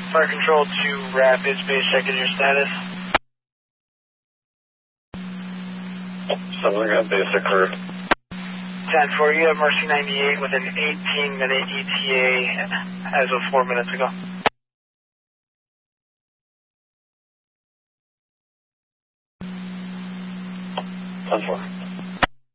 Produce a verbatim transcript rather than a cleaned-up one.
Fire Control to Rapids Base, checking your status. Something got basic crew. ten four, you have Mercy ninety-eight with an eighteen minute E T A as of four minutes ago. ten four.